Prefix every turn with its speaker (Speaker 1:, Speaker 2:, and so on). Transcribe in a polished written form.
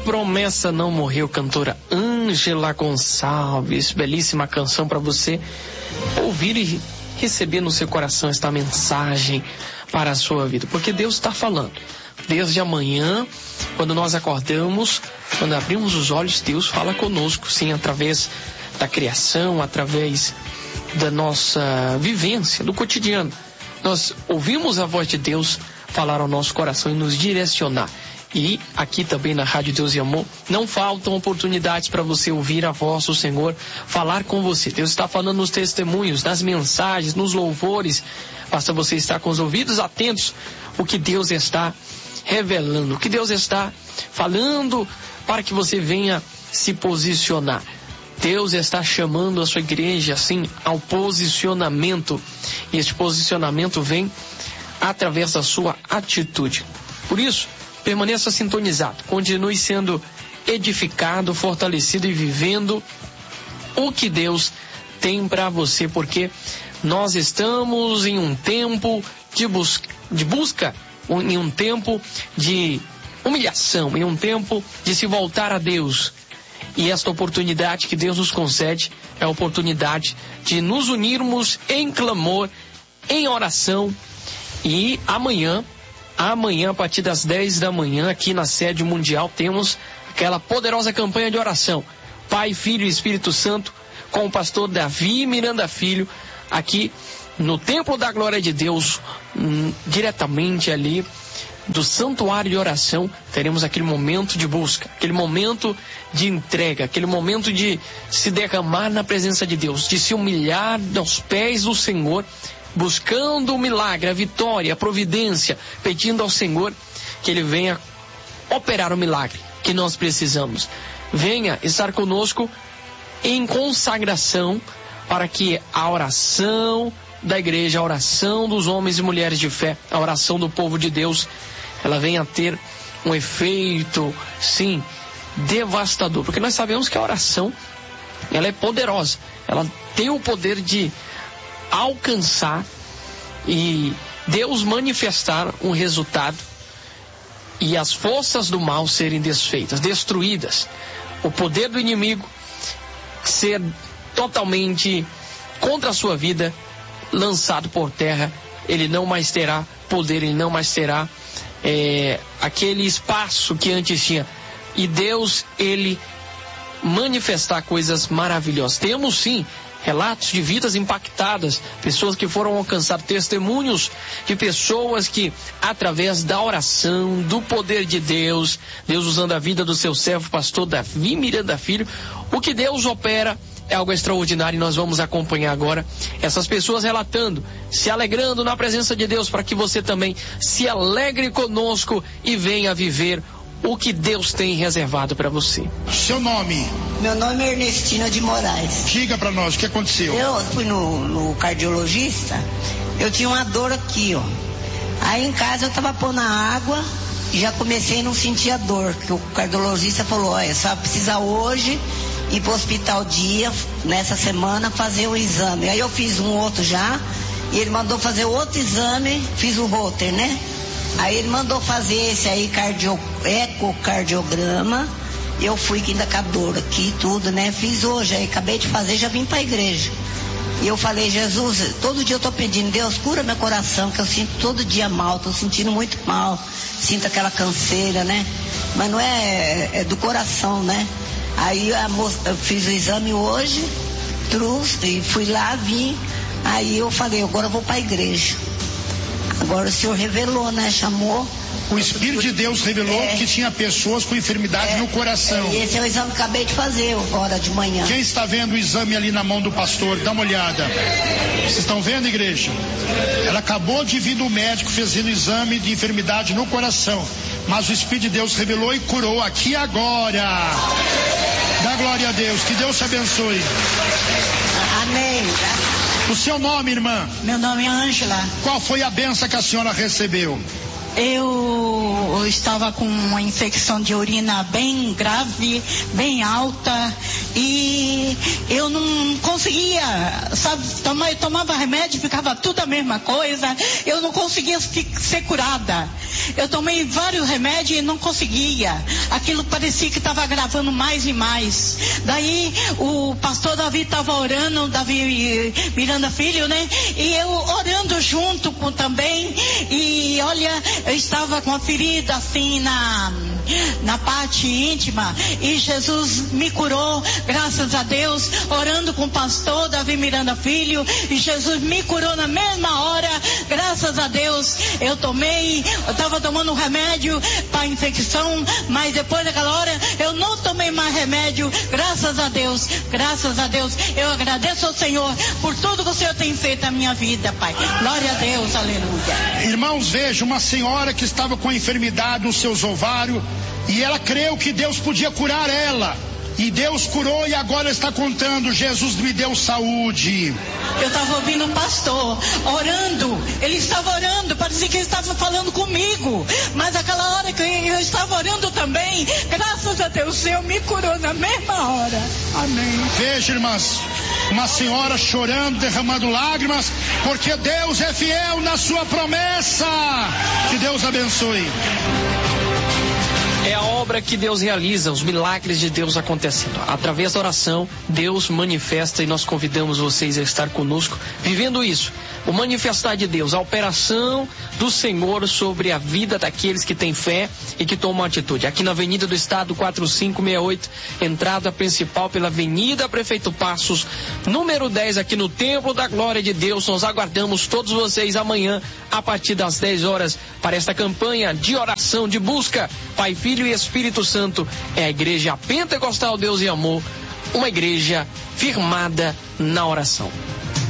Speaker 1: promessa não morreu, cantora Ângela Gonçalves. Belíssima canção para você ouvir e receber no seu coração esta mensagem para a sua vida, porque Deus está falando. Desde amanhã, quando nós acordamos, quando abrimos os olhos, Deus fala conosco, sim, através da criação, através da nossa vivência, do cotidiano. Nós ouvimos a voz de Deus falar ao nosso coração e nos direcionar. E aqui também na Rádio Deus e Amor, não faltam oportunidades para você ouvir a voz do Senhor falar com você. Deus está falando nos testemunhos, nas mensagens, nos louvores. Basta você estar com os ouvidos atentos o que Deus está revelando, o que Deus está falando para que você venha se posicionar. Deus está chamando a sua igreja, assim, ao posicionamento. E este posicionamento vem através da sua atitude. Por isso, permaneça sintonizado, continue sendo edificado, fortalecido e vivendo o que Deus tem para você, porque nós estamos em um tempo de busca, em um tempo de humilhação, em um tempo de se voltar a Deus. E esta oportunidade que Deus nos concede é a oportunidade de nos unirmos em clamor, em oração. E amanhã, a partir das 10 da manhã, aqui na sede mundial, temos aquela poderosa campanha de oração. Pai, Filho e Espírito Santo, com o pastor Davi Miranda Filho, aqui no Templo da Glória de Deus, diretamente ali do santuário de oração. Teremos aquele momento de busca, aquele momento de entrega, aquele momento de se derramar na presença de Deus, de se humilhar aos pés do Senhor, buscando o milagre, a vitória, a providência, pedindo ao Senhor que Ele venha operar o milagre que nós precisamos. Venha estar conosco em consagração para que a oração da igreja, a oração dos homens e mulheres de fé, a oração do povo de Deus, ela venha a ter um efeito, sim, devastador. Porque nós sabemos que a oração, ela é poderosa, ela tem o poder de alcançar e Deus manifestar um resultado e as forças do mal serem desfeitas, destruídas, o poder do inimigo ser totalmente contra a sua vida, lançado por terra. Ele não mais terá poder, ele não mais terá aquele espaço que antes tinha. E Deus, Ele manifestar coisas maravilhosas. Temos sim relatos de vidas impactadas, pessoas que foram alcançar testemunhos de pessoas que, através da oração, do poder de Deus, Deus usando a vida do seu servo, pastor Davi Miranda Filho, o que Deus opera é algo extraordinário. E nós vamos acompanhar agora essas pessoas relatando, se alegrando na presença de Deus, para que você também se alegre conosco e venha viver o que Deus tem reservado para você.
Speaker 2: Seu nome?
Speaker 3: Meu nome é Ernestina de Moraes.
Speaker 2: Diga para nós, o que aconteceu?
Speaker 3: Eu fui no cardiologista, eu tinha uma dor aqui, ó. Aí em casa eu tava pondo a água e já comecei a não sentir a dor, que o cardiologista falou, olha, só precisa hoje ir pro hospital dia, nessa semana, fazer o exame. Aí eu fiz um outro já, e ele mandou fazer outro exame, fiz o Holter, né? Aí ele mandou fazer esse aí, ecocardiograma. Eu fui ainda com a dor aqui, tudo, né? Fiz hoje, aí acabei de fazer, já vim pra igreja. E eu falei, Jesus, todo dia eu tô pedindo, Deus, cura meu coração, que eu sinto todo dia mal, tô sentindo muito mal, sinto aquela canseira, né? Mas não é do coração, né? Aí a moça, eu fiz o exame hoje, trouxe, e fui lá, vim. Aí eu falei, agora eu vou pra igreja. Agora o Senhor revelou, né? Chamou.
Speaker 2: O Espírito de Deus revelou que tinha pessoas com enfermidade no coração.
Speaker 3: Esse é o exame que acabei de fazer agora de manhã.
Speaker 2: Quem está vendo o exame ali na mão do pastor? Dá uma olhada. Vocês estão vendo, igreja? Ela acabou de vir do médico, fez o exame de enfermidade no coração. Mas o Espírito de Deus revelou e curou aqui agora. Dá glória a Deus. Que Deus te abençoe.
Speaker 3: Amém.
Speaker 2: O seu nome, irmã?
Speaker 3: Meu nome é Ângela.
Speaker 2: Qual foi a bênção que a senhora recebeu?
Speaker 4: Eu estava com uma infecção de urina bem grave, bem alta, e eu não conseguia, sabe, eu tomava remédio, ficava tudo a mesma coisa, eu não conseguia ser curada. Eu tomei vários remédios e não conseguia. Aquilo parecia que estava agravando mais e mais. Daí o pastor Davi estava orando, Davi Miranda Filho, né? E eu orando junto com também. E olha, eu estava com a ferida assim na parte íntima, e Jesus me curou, graças a Deus, orando com o pastor Davi Miranda Filho, e Jesus me curou na mesma hora, graças a Deus. Eu estava tomando um remédio para infecção, mas depois daquela hora eu não tomei mais remédio, graças a Deus, graças a Deus. Eu agradeço ao Senhor por tudo que o Senhor tem feito na minha vida, Pai. Glória a Deus, aleluia.
Speaker 2: Irmãos, veja, uma senhora que estava com a enfermidade nos seus ovários, e ela creu que Deus podia curar ela. E Deus curou, e agora está contando: Jesus me deu saúde.
Speaker 4: Eu estava ouvindo um pastor orando, ele estava orando, parecia que ele estava falando comigo, mas aquela hora que eu estava orando também, graças a Deus, o Senhor me curou na mesma hora. Amém.
Speaker 2: Veja, irmãs, uma senhora chorando, derramando lágrimas, porque Deus é fiel na sua promessa. Que Deus abençoe.
Speaker 1: É a obra que Deus realiza, os milagres de Deus acontecendo. Através da oração, Deus manifesta, e nós convidamos vocês a estar conosco, vivendo isso. O manifestar de Deus, a operação do Senhor sobre a vida daqueles que têm fé e que tomam atitude. Aqui na Avenida do Estado, 4568, entrada principal pela Avenida Prefeito Passos, número 10, aqui no Templo da Glória de Deus. Nós aguardamos todos vocês amanhã, a partir das 10 horas, para esta campanha de oração, de busca. Pai, Filho e Espírito Santo. É a Igreja Pentecostal Deus e Amor, uma igreja firmada na oração.